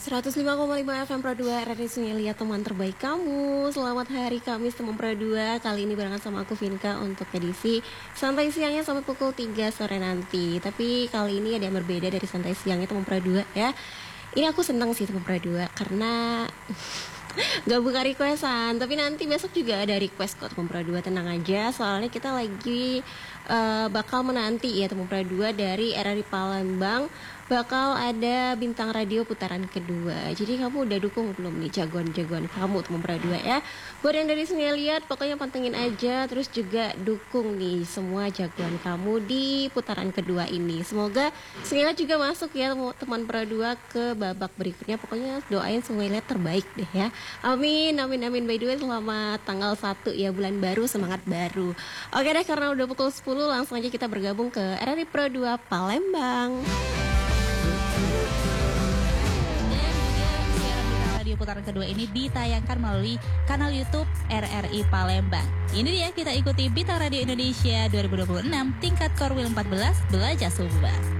105,5 FM Pro 2 RRI Sungai Liat, teman terbaik kamu. Selamat hari Kamis teman Pro 2. Kali ini barengan sama aku Vinka untuk edisi santai siangnya sampai pukul 3 sore nanti. Tapi kali ini ada yang berbeda dari santai siangnya teman Pro 2 ya. Ini aku senang sih teman Pro 2 karena gak buka requestan. Tapi nanti besok juga ada request kok teman Pro 2, tenang aja. Soalnya kita lagi bakal menanti ya teman Pro 2 dari RRI Palembang. Bakal ada bintang radio putaran kedua. Jadi kamu udah dukung belum nih jagoan-jagoan kamu teman Pro 2 ya. Buat yang dari Sungai Liat pokoknya pantengin aja. Terus juga dukung nih semua jagoan kamu di putaran kedua ini. Semoga Sungai Liat juga masuk ya teman Pro 2 ke babak berikutnya. Pokoknya doain Sungai Liat terbaik deh ya. Amin, amin, amin. By the way, selamat tanggal 1 ya, bulan baru, semangat baru. Oke deh, karena udah pukul 10 langsung aja kita bergabung ke RRI Pro 2 Palembang. Radio putaran kedua ini ditayangkan melalui kanal YouTube RRI Palembang. Ini dia, kita ikuti Bintang Radio Indonesia 2026 tingkat Korwil 14 Belajar Sumba.